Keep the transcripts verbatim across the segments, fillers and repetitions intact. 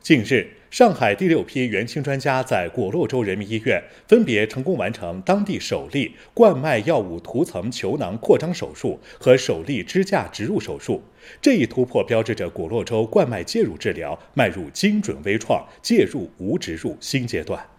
近日，上海第六批元清专家在果洛州人民医院分别成功完成当地首例冠脉药物涂层球囊扩张手术和首例支架植入手术。这一突破标志着果洛州冠脉介入治疗迈入精准微创、介入无植入新阶段。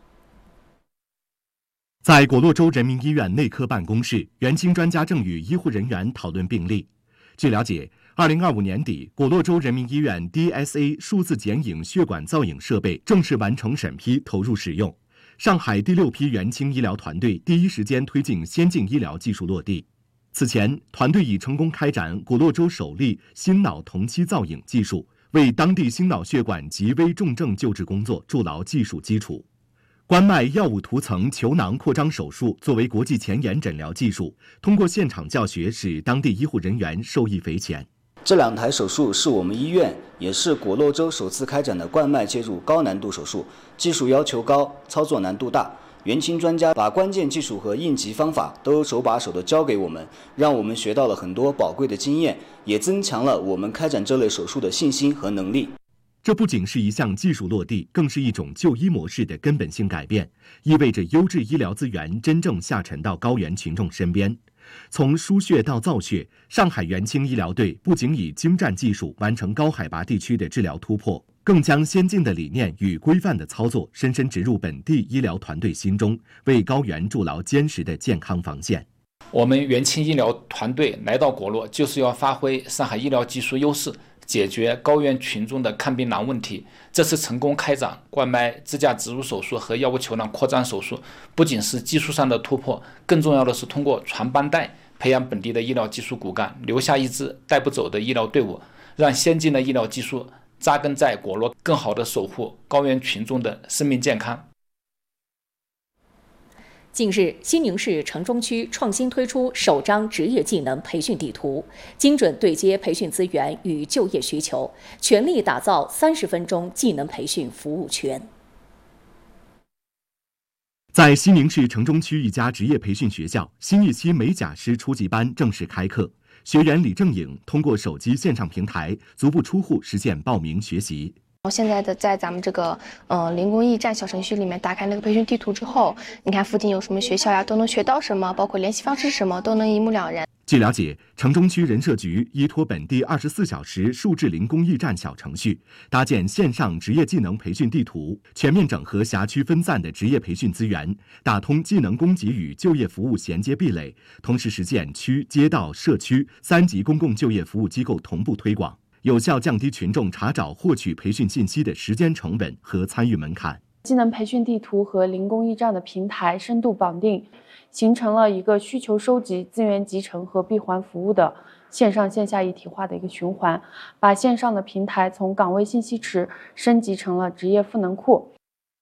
在果洛州人民医院内科办公室，元清专家正与医护人员讨论病例。据了解，二零二五年底，果洛州人民医院 D S A 数字剪影血管造影设备正式完成审批，投入使用。上海第六批元清医疗团队第一时间推进先进医疗技术落地。此前，团队已成功开展果洛州首例心脑同期造影技术，为当地心脑血管及危重症救治工作筑牢技术基础。冠脉药物涂层球囊扩张手术作为国际前沿诊疗技术，通过现场教学使当地医护人员受益匪浅。 这两台手术是我们医院，也是果洛州首次开展的冠脉介入高难度手术，技术要求高，操作难度大。元清专家把关键技术和应急方法都手把手地教给我们，让我们学到了很多宝贵的经验，也增强了我们开展这类手术的信心和能力。 这不仅是一项技术落地，更是一种就医模式的根本性改变，意味着优质医疗资源真正下沉到高原群众身边。从输血到造血，上海元清医疗队不仅以精湛技术完成高海拔地区的治疗突破，更将先进的理念与规范的操作深深植入本地医疗团队心中，为高原筑牢坚实的健康防线。 我们元清医疗团队来到果洛，就是要发挥上海医疗技术优势，解决高原群众的看病难问题。这次成功开展冠脉支架植入手术和药物球囊扩张手术，不仅是技术上的突破，更重要的是通过传帮带，培养本地的医疗技术骨干，留下一支带不走的医疗队伍，让先进的医疗技术扎根在果洛，更好地守护高原群众的生命健康。 近日，西宁市城中区创新推出首张职业技能培训地图，精准对接培训资源与就业需求，全力打造三十分钟技能培训服务圈。 在西宁市城中区一家职业培训学校，新一期美甲师初级班正式开课。学员李正颖通过手机线上平台，足不出户实现报名学习。 现在的在咱们这个呃零工驿站小程序里面打开那个培训地图之后，你看附近有什么学校呀，都能学到什么，包括联系方式是什么，都能一目了然。 据了解，城中区人社局依托本地二十四小时数字零工驿站小程序，搭建线上职业技能培训地图，全面整合辖区分散的职业培训资源，打通技能供给与就业服务衔接壁垒，同时实现区、街道、社区三级公共就业服务机构同步推广，有效降低群众查找获取培训信息的时间成本和参与门槛。 技能培训地图和零工驿站的平台深度绑定，形成了一个需求收集、资源集成和闭环服务的线上线下一体化的一个循环，把线上的平台从岗位信息池升级成了职业赋能库。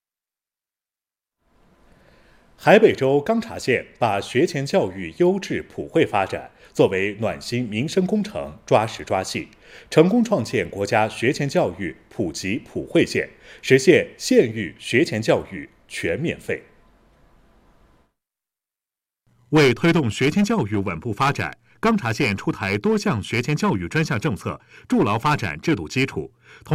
海北州钢察县把学前教育优质普惠发展作为暖心民生工程，抓实抓细，成功创建国家学前教育普及普惠县，实现县域学前教育全免费。为推动学前教育稳步发展，钢察县出台多项学前教育专项政策，筑牢发展制度基础。